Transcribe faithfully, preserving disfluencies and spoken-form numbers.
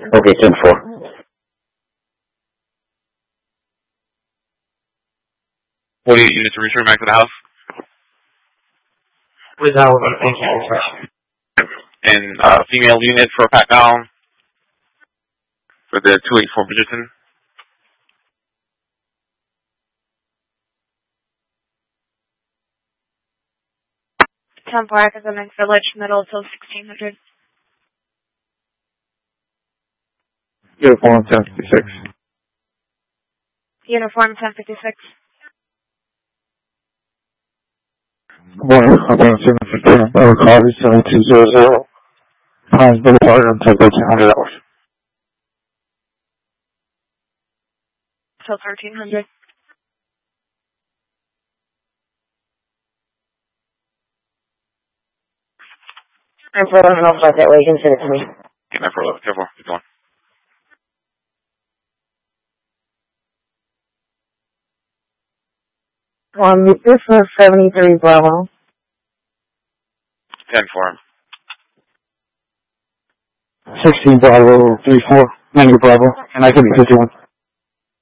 Okay, ten four. forty-eight units to return back to the house. Without information. And uh, female unit for a pat down for the two eighty-four position. ten four Academic Village, middle till sixteen hundred. Uniform ten fifty-six. Uniform ten fifty-six. Good morning. I'm going to send for our call is seven two zero zero. Pines Boulevard until thirteen hundred hours. Till thirteen hundred. I'm for eleven off that way. You can send it to me. Okay, nine four eleven. ten four. Keep going. Um, this was seventy-three Bravo. ten four. sixteen Bravo, three four, ninety Bravo, and I can be fifty-one.